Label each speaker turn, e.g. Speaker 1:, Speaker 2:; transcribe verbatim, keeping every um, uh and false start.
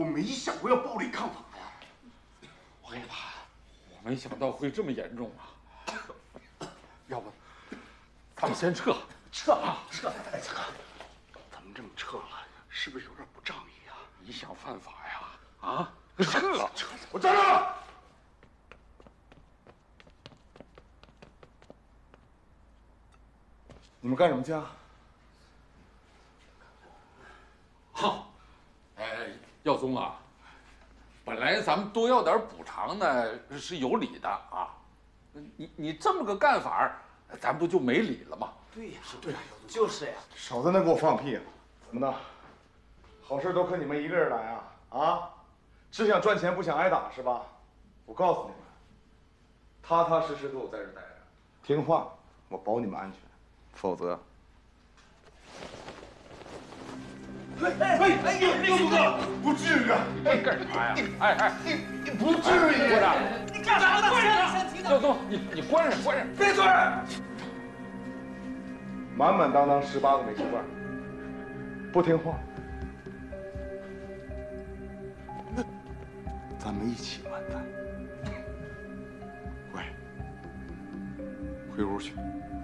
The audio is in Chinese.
Speaker 1: 我没想过要暴力抗法呀。
Speaker 2: 我跟你说，我没想到会这么严重啊！要不，咱们先撤，
Speaker 1: 撤啊，撤！哎，大哥，咱们这么撤了，是不是有点不仗义啊？
Speaker 2: 你想犯法呀？啊，撤！
Speaker 1: 撤！
Speaker 3: 我站住！你们干什么去啊？
Speaker 2: 好，哎，耀宗啊，本来咱们多要点补偿呢是有理的啊。你你这么个干法，咱不就没理了吗？
Speaker 1: 对呀，
Speaker 3: 对呀，
Speaker 1: 就是呀。
Speaker 3: 少在那给我放屁！怎么的？好事都可你们一个人来啊？啊？只想赚钱不想挨打是吧？我告诉你们，踏踏实实给我在这待着，听话，我保你们安全，否则。
Speaker 1: 哎哎哎，耀宗哥，不至于啊！
Speaker 2: 你干啥呀？哎哎，
Speaker 3: 你你不至于！
Speaker 2: 馆长，
Speaker 1: 你干啥呢？快点！
Speaker 2: 耀宗，你你关上关上！
Speaker 1: 闭嘴！
Speaker 3: 满满当当十八个煤气罐，不听话，咱们一起完蛋。喂，回屋去。